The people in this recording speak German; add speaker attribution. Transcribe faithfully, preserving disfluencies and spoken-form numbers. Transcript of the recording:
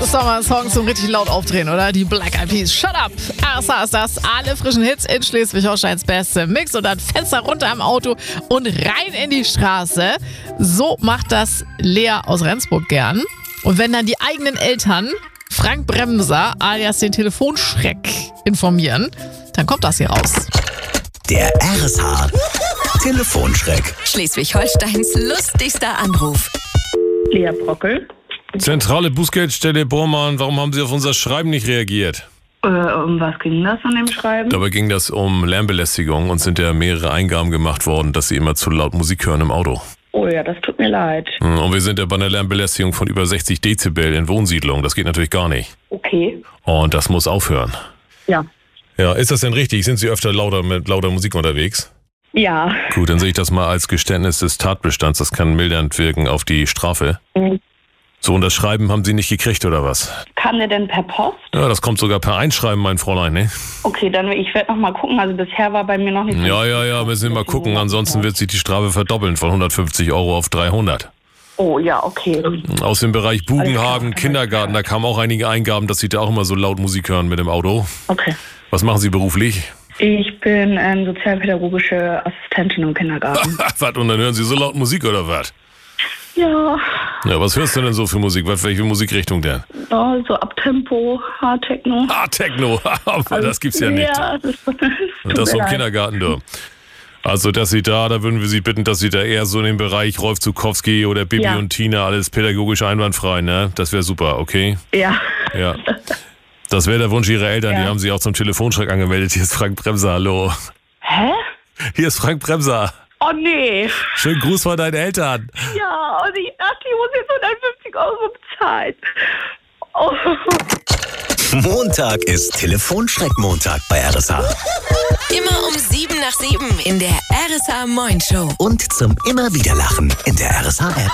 Speaker 1: ist doch mal ein Song zum richtig laut aufdrehen, oder? Die Black Eyed Peas. Shut up! R S A ist das. Alle frischen Hits in Schleswig-Holsteins beste Mix und dann Fenster runter im Auto und rein in die Straße. So macht das Lea aus Rendsburg gern. Und wenn dann die eigenen Eltern Frank Bremser alias den Telefonschreck informieren, dann kommt das hier raus.
Speaker 2: Der R S H Telefonschreck.
Speaker 3: Schleswig-Holsteins lustigster Anruf.
Speaker 4: Lea Brockel.
Speaker 5: Zentrale Bußgeldstelle Bormann, warum haben Sie auf unser Schreiben nicht reagiert?
Speaker 4: Äh, um was ging das an dem Schreiben?
Speaker 5: Dabei ging das um Lärmbelästigung und sind ja mehrere Eingaben gemacht worden, dass Sie immer zu laut Musik hören im Auto.
Speaker 4: Oh ja, das tut mir leid.
Speaker 5: Und wir sind ja bei einer Lärmbelästigung von über sechzig Dezibel in Wohnsiedlungen. Das geht natürlich gar nicht.
Speaker 4: Okay.
Speaker 5: Und das muss aufhören.
Speaker 4: Ja.
Speaker 5: Ja, ist das denn richtig? Sind Sie öfter lauter mit lauter Musik unterwegs?
Speaker 4: Ja.
Speaker 5: Gut, dann sehe ich das mal als Geständnis des Tatbestands. Das kann mildernd wirken auf die Strafe.
Speaker 4: Mhm.
Speaker 5: So, und das Schreiben haben Sie nicht gekriegt, oder was?
Speaker 4: Kam der denn per Post?
Speaker 5: Ja, das kommt sogar per Einschreiben, mein Fräulein, ne?
Speaker 4: Okay, dann ich werde noch mal gucken. Also bisher war bei mir noch nicht...
Speaker 5: Ja, ja, ja, müssen wir mal gucken. Ansonsten wird sich die Strafe verdoppeln von hundertfünfzig Euro auf dreihundert.
Speaker 4: Oh ja, okay.
Speaker 5: Aus dem Bereich Bugenhagen, Kindergarten, da kamen auch einige Eingaben, dass Sie da auch immer so laut Musik hören mit dem Auto.
Speaker 4: Okay.
Speaker 5: Was machen Sie beruflich?
Speaker 4: Ich bin ähm, sozialpädagogische Assistentin im Kindergarten.
Speaker 5: Was, und dann hören Sie so laut Musik oder was?
Speaker 4: Ja.
Speaker 5: Ja, was hörst du denn so für Musik? Was, welche Musikrichtung denn?
Speaker 4: Ja, so Abtempo, Hardtechno.
Speaker 5: Ah, Techno, aber das gibt's ja nicht.
Speaker 4: Ja, das, das,
Speaker 5: Und das vom Kindergarten, du. Also, dass Sie da, da würden wir Sie bitten, dass Sie da eher so in den Bereich Rolf Zukowski oder Bibi
Speaker 4: Ja.
Speaker 5: und Tina, alles pädagogisch einwandfrei, ne? Das wäre super, okay?
Speaker 4: Ja.
Speaker 5: Ja. Das wäre der Wunsch Ihrer Eltern,
Speaker 4: Ja.
Speaker 5: die haben Sie auch zum Telefonschreck angemeldet. Hier ist Frank Bremser, hallo.
Speaker 4: Hä?
Speaker 5: Hier ist Frank Bremser.
Speaker 4: Oh nee.
Speaker 5: Schönen Gruß von deinen Eltern.
Speaker 4: Ja, und ich dachte, ich muss jetzt hundertfünfzig Euro bezahlen. Oh.
Speaker 2: Montag ist Telefonschreck-Montag bei R S H.
Speaker 3: Immer um sieben nach sieben in der R S H Moin Show.
Speaker 2: Und zum immer wieder Lachen in der R S H-App.